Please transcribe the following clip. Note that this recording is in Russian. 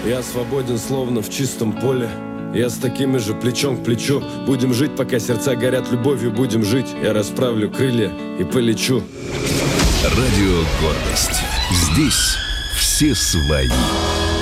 Я свободен, словно в чистом поле. Я с такими же плечом к плечу. Будем жить, пока сердца горят любовью. Будем жить, я расправлю крылья и полечу. Радио «Гордость». Здесь все свои.